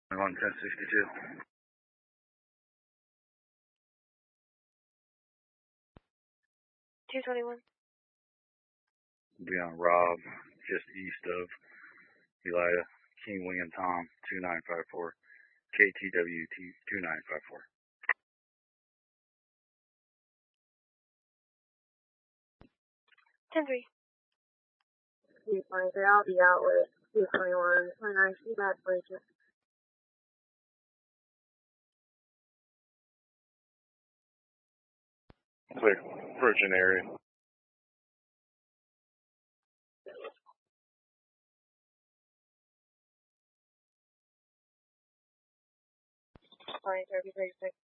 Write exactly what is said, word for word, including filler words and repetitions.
one ten sixty-two. two twenty-one. Be on Rob, just east of Elida, King William Tom, two nine five four, K T W T two nine five four. ten three. two twenty-three, I'll be out with two twenty-one, twenty-nine, see that bridge. Clear. Virgin area. twenty, thirty, thirty-six.